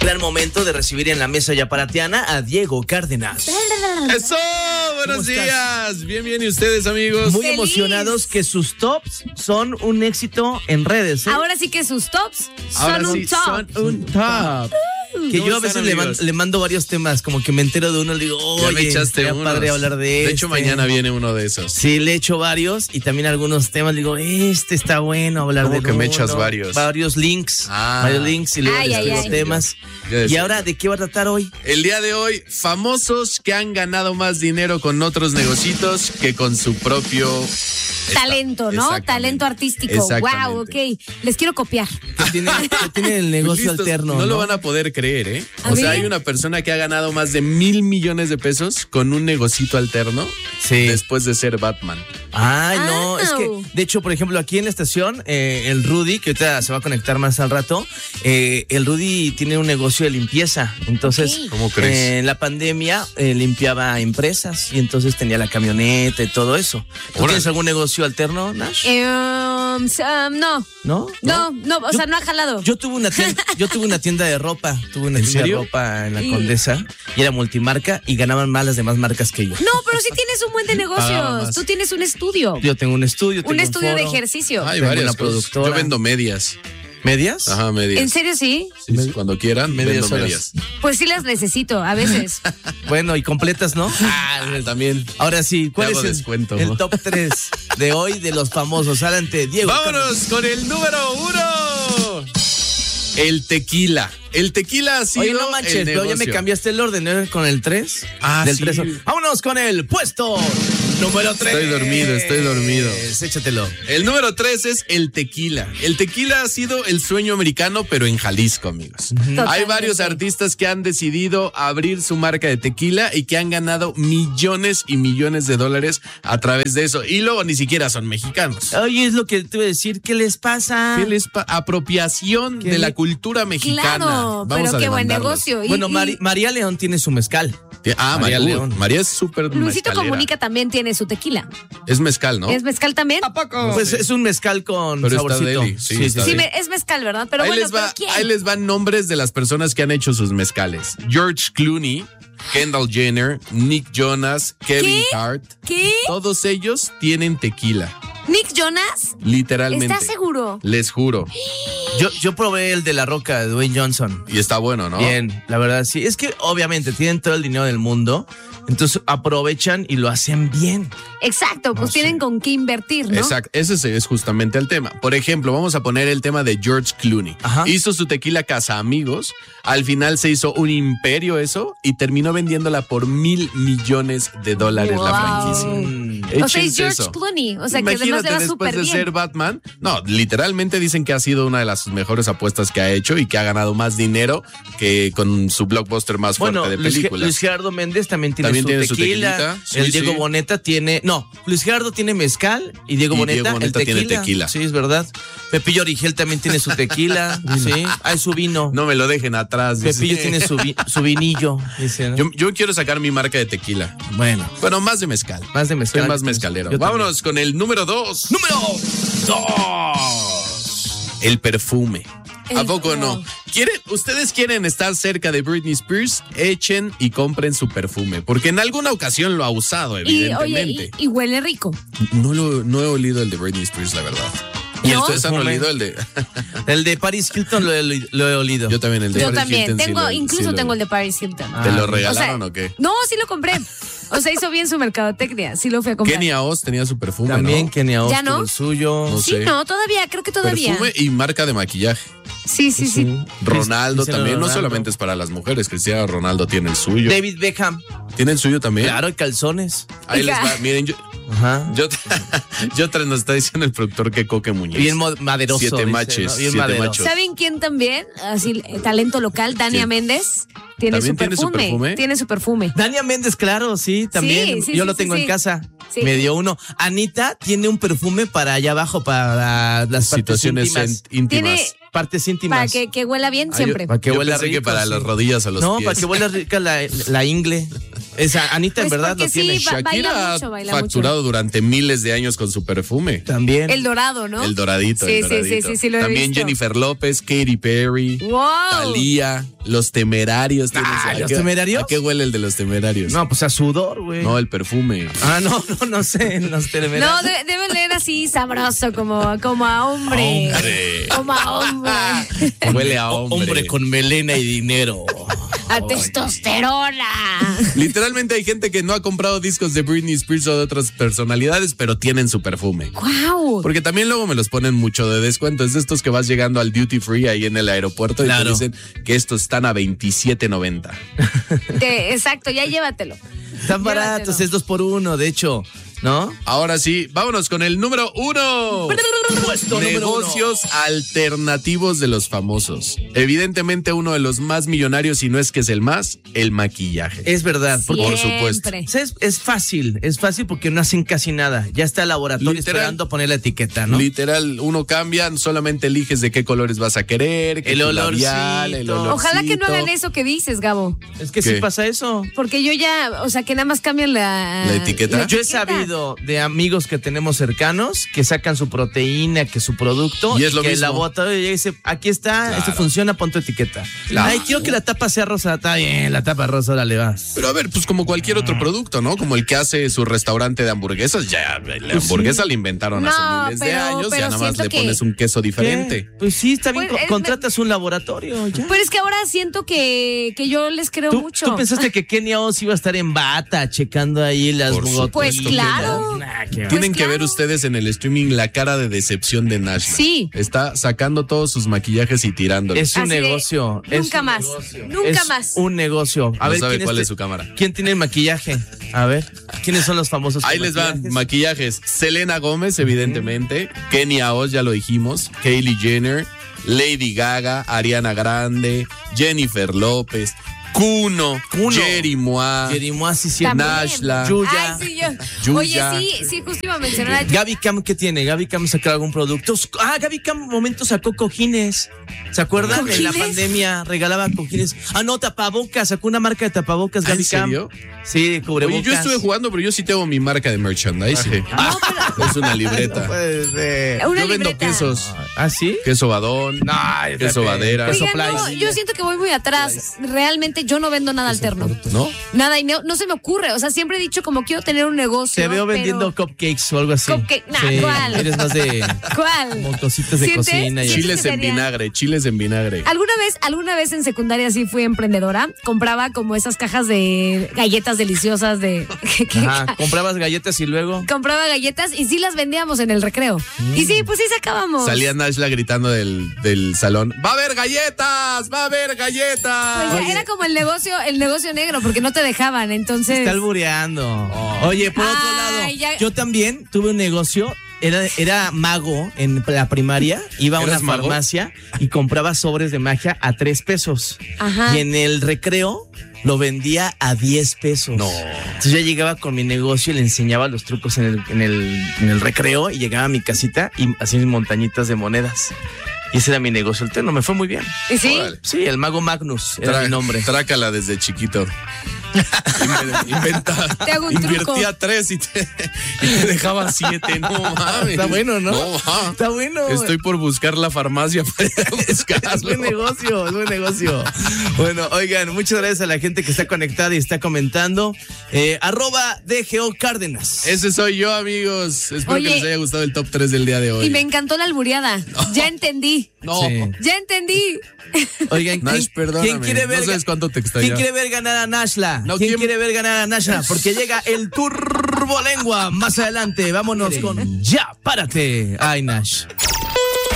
Gran momento de recibir en la mesa yaparatiana a Diego Cárdenas. ¡Eso! ¡Buenos días! Bien, ¿y ustedes, amigos? Muy ¡Feliz! emocionados que sus tops son un éxito en redes, ¿eh? Ahora sí que sus tops Ahora son sí, un top. son un top. Que ¿Cómo yo a están, veces amigos? le mando varios temas, como que me entero de uno y le digo, Ya me oye, echaste sería unos. padre hablar de hecho, mañana viene uno de esos. Sí, le echo varios y también algunos temas. Le digo, está bueno hablar ¿Cómo de que me uno? echas varios? Varios links. Varios links y luego Ay, les ay, digo ay. temas. Ya Y decía. ahora, ¿de qué va a tratar hoy? El día de hoy, famosos que han ganado más dinero con otros negocios que con su propio Talento, ¿no? Exactamente. Talento artístico. Exactamente. Wow, ok. Les quiero copiar. Que tiene el negocio Listos. alterno. No lo van a poder creer, ¿eh? A O sea, ver. hay una persona que ha ganado más de 1,000 millones de pesos con un negocito alterno Sí. después de ser Batman. Ay, no, es que, Au. de hecho, por ejemplo, aquí en la estación, el Rudy, que ahorita se va a conectar más al rato, el Rudy tiene un negocio de limpieza. Entonces, Ok. ¿Cómo crees? en la pandemia limpiaba empresas y entonces tenía la camioneta y todo eso. ¿Tú Órale. tienes algún negocio alterno, Nash? No. ¿No? No, o sea, no ha jalado. Yo tuve una tienda de ropa, ¿En de serio? ropa en la Y- Condesa y era multimarca y ganaban más las demás marcas que yo. No, pero sí tienes un buen de Pagaba negocios. más. Tú tienes un estudio. Yo tengo un estudio, Un tengo estudio de foro. ejercicio. Hay Tengo varias una cosas. productora. Yo vendo medias. ¿Medias? Ajá, medias. ¿En serio sí? Sí, sí, cuando quieran, Medias vendo horas. medias. Pues sí las necesito, a veces. Bueno, y completas, ¿no? También. Ahora sí, ¿cuál Te hago es el, descuento. el top 3 de hoy de los famosos? Adelante, Diego. Vámonos con el número 1. El tequila. El tequila ha sido Oye, no manches, el pero ya me negocio. cambiaste el orden, ¿no? Con el 3. Ah, Del sí. 3. Vámonos con el puesto número 3. Estoy dormido. Échatelo. El número 3 es el tequila. El tequila ha sido el sueño americano, pero en Jalisco, amigos. Hay Totalmente. varios artistas que han decidido abrir su marca de tequila y que han ganado millones y millones de dólares a través de eso. Y luego ni siquiera son mexicanos. Oye, es lo que te iba a decir. ¿Qué les pasa? ¿Qué les apropiación ¿Qué de la le- cultura mexicana? Claro, Vamos pero a qué buen demandarlos. negocio. Bueno, María León tiene su mezcal. María León. León. María es súper Luisito mezcalera. Comunica también tiene su tequila. Es mezcal, ¿no? ¿Es mezcal también? Pues es un mezcal con Pero está saborcito. deli, sí, está Sí, deli. es mezcal, ¿verdad? Pero ahí, bueno, les va, ¿pero quién? ahí les van nombres de las personas que han hecho sus mezcales. George Clooney, Kendall Jenner, Nick Jonas, Kevin ¿Qué? Hart. ¿Qué? Todos ellos tienen tequila, ¿Nick Jonas? literalmente. ¿Estás seguro? Les juro. Yo probé el de La Roca, de Dwayne Johnson. Y está bueno, ¿no? Bien, la verdad sí. Es que obviamente tienen todo el dinero del mundo, entonces aprovechan y lo hacen bien. Exacto, pues No, tienen sí. con qué invertir, ¿no? Exacto, ese es justamente el tema. Por ejemplo, vamos a poner el tema de George Clooney. Ajá. Hizo su tequila Casa Amigos, al final se hizo un imperio eso y terminó vendiéndola por $1,000 millones la Wow. franquicia. O sea, es Échense George eso. Clooney, o sea, que además Imagínate le va después súper de bien. ser Batman. No, literalmente dicen que ha sido una de las mejores apuestas que ha hecho y que ha ganado más dinero que con su blockbuster más Bueno, fuerte de Luis películas. Gerardo Méndez también tiene También su tiene su tequila. tequilita, sí, El Diego sí. Boneta tiene... No, Luis Gerardo tiene mezcal y Diego Y Boneta, Diego Boneta el tiene tequila. tequila. Sí, es verdad. Pepillo Origel también tiene su tequila. Sí, hay su vino. No me lo dejen atrás. dice. Pepillo tiene su vinillo. Dice, ¿no? Yo quiero sacar mi marca de tequila. Bueno, Bueno, más de mezcal. más de mezcal. Soy más mezcalero. Yo también. Vámonos con el número 2. Número 2. El perfume. ¿A El- poco no? ¿Ustedes quieren estar cerca de Britney Spears? Echen y compren su perfume. Porque en alguna ocasión lo ha usado, Y, evidentemente. oye, y huele rico. No he olido el de Britney Spears, la verdad. ¿Y ¿No? ustedes han Perfume. olido el de...? El de Paris Hilton lo he olido. Yo también, el de Yo Paris también. Hilton, sí Tengo, lo- incluso sí lo- tengo el de Paris Hilton. ¿Te lo Ah, regalaron o sea, o qué? No, sí lo compré. O sea, hizo bien su mercadotecnia. Sí lo fui a comprar. Kenia Oz tenía su perfume, También ¿no? Kenia Oz ¿Ya no? tuvo el suyo. No Sí, sé. no, todavía, creo que todavía. Perfume y marca de maquillaje. Sí. Ronaldo Cristiano también, no Ronaldo. solamente es para las mujeres. Cristiano Ronaldo tiene el suyo. David Beckham. ¿Tiene el suyo también? Claro, y calzones. Ahí les Hija. va. Miren, Ajá. nos está diciendo el productor que Coque Muñoz. Bien maderoso. 7 dice, maches, ¿no? Bien 7 maderoso. machos. ¿Saben quién también? Así, talento local, Dania ¿Quién? Méndez. Tiene ¿También su tiene su perfume. perfume? Tiene su perfume. Dania Méndez, claro, sí, también. Sí, Yo sí, lo sí, tengo sí. en casa. Sí. Me dio uno. Anita tiene un perfume para allá abajo, para las Situaciones partes íntimas. íntimas. Tiene- Partes íntimas. Para que huela bien Ah, siempre. Para que yo huela pensé que rico, para sí. las rodillas o los No, pies. para que huela rica la ingle. Esa, Anita, en Pues verdad porque lo tiene. sí, baila Shakira mucho, baila ha facturado mucho. durante miles de años con su perfume. También. El dorado, ¿no? El doradito, Sí, el sí, doradito. sí, lo he También visto. Jennifer López, Katy Perry, ¡Wow! Thalía, Los Temerarios. Ah, ¿A ¿Los qué- Temerarios? ¿A qué huele el de Los Temerarios? No, pues a sudor, güey. No, el perfume. Ah, no sé, en los temerarios. No, debe leer así sabroso, como a hombre. Hombre. Como a hombre. Huele a hombre. Hombre con melena y dinero. A testosterona. Literalmente hay gente que no ha comprado discos de Britney Spears o de otras personalidades, pero tienen su perfume. ¡Wow! Porque también luego me los ponen mucho de descuento. Es de estos que vas llegando al duty free ahí en el aeropuerto y te Claro. dicen que estos están a $27.90. Exacto, ya llévatelo. Están baratos, es 2x1, de hecho, ¿no? Ahora sí, vámonos con el número 1. Puesto número Negocios alternativos de los famosos. Evidentemente uno de los más millonarios, si no es que es el más, el maquillaje. Es verdad, porque Por supuesto. Siempre. es fácil porque no hacen casi nada. Ya está el laboratorio Literal. esperando poner la etiqueta, ¿no? Literal, uno cambia, solamente eliges de qué colores vas a querer, El tu olorcito. labial, el olorcito. Ojalá que no hagan eso que dices, Gabo. Es que ¿Qué? sí pasa eso. Porque yo ya, o sea, que nada más cambian ¿La etiqueta? Yo he sabido de amigos que tenemos cercanos que sacan su proteína, que su producto, Y es lo que el mismo. laboratorio llega y dice, aquí está, Claro. esto funciona, pon tu etiqueta. Claro. Ay, quiero que la tapa sea rosa, está bien, la tapa rosa, ahora le vas. Pero a ver, pues como cualquier otro producto, ¿no? Como el que hace su restaurante de hamburguesas, ya la hamburguesa la inventaron No, hace miles de pero- años, pero ya nada más siento le que- pones un queso diferente. ¿Qué? Pues sí, está bien, Pues, contratas un laboratorio, ya. Pero es que ahora siento que yo les creo mucho. ¿Tú pensaste que Kenia Oz iba a estar en bata checando ahí las Por gotitas? Pues claro. Nah, qué va. Tienen que claro. ver ustedes en el streaming la cara de decepción de Nashla. Sí. Está sacando todos sus maquillajes y tirándolos. Es un Así de, negocio. es nunca un más, negocio. nunca Es más. un negocio. A No ver, sabe ¿quién cuál este- es su cámara. ¿Quién tiene el maquillaje? A ver, ¿quiénes son los famosos? Ahí con les van maquillajes? maquillajes. Selena Gómez, evidentemente. Kenia Oz, ya lo dijimos. Kylie Jenner. Lady Gaga. Ariana Grande. Jennifer López. Kuno. Jerry Mois. Jerimois, sí, sí. También. Nashla. Yuya. Ay, sí, yo. Yuya. Oye, sí, justo iba a mencionar a Gaby Cam, ¿qué tiene? Gaby Cam sacó algún producto. Ah, Gaby Cam un momento sacó cojines. ¿Se acuerdan? En la ¿Cojines? pandemia regalaba cojines. Ah, no, tapabocas. Sacó una marca de tapabocas, ¿Ah, Gaby en Cam. serio? Sí, cubrebocas. Oye, yo estuve jugando, pero yo sí tengo mi marca de merchandising. Es una libreta. Puede ser. una Yo vendo libreta. quesos. ¿Ah, sí? Queso badón. No, queso badera. Queso Oigan, no, Play. yo siento que voy muy atrás. Realmente yo no vendo nada alterno. ¿No? Nada, y no se me ocurre. O sea, siempre he dicho como quiero tener un negocio. Te veo pero- vendiendo cupcakes o algo así. Cupcake, nah, ¿cuál? Eres más de ¿Cuál? como cositas de ¿Sientes? cocina. Y Sí. Chiles en sería- vinagre, chiles en vinagre. ¿Alguna vez en secundaria sí fui emprendedora? Compraba como esas cajas de galletas deliciosas de... Ajá, comprabas galletas y luego. Compraba galletas y sí las vendíamos en el recreo. Y sí, pues sí sacábamos. Salía Nashla gritando del salón. ¡Va a haber galletas! ¡Va a haber galletas! Pues ya era como el negocio negro, porque no te dejaban, entonces... Está albureando. Oye, por otro lado, Ay, ya- yo también tuve un negocio. Era mago en la primaria. Iba a una ¿Eras mago? farmacia y compraba sobres de magia a 3 pesos. Ajá. Y en el recreo lo vendía a 10 pesos. No. Entonces yo llegaba con mi negocio y le enseñaba los trucos en el recreo y llegaba a mi casita y hacía mis montañitas de monedas. Y ese era mi negocio alterno. Me fue muy bien. ¿Y sí? Órale. Sí, el mago Magnus era mi nombre. Trácala desde chiquito. Te hago un truco. Invertía 3 y te dejaba 7. No mames. Está bueno, ¿no? ajá. Está bueno. Estoy por buscar la farmacia para ir a buscarlo. Es buen negocio, es buen negocio. Bueno, oigan, muchas gracias a la gente que está conectada y está comentando. @DGO Cárdenas. Ese soy yo, amigos. Espero Oye, que les haya gustado el top 3 del día de hoy. Y me encantó la albureada. Ya entendí. No. Sí. Ya entendí. Oigan, Nash, perdóname. ¿quién quiere ver, No sabes cuánto te extrañaba. ¿quién quiere ver ganar a Nashla? No, ¿Quién ¿quién? quiere ver ganar a Nashla? Porque llega el Turbolengua más adelante. Vámonos con Ya, párate. Ay, Nash.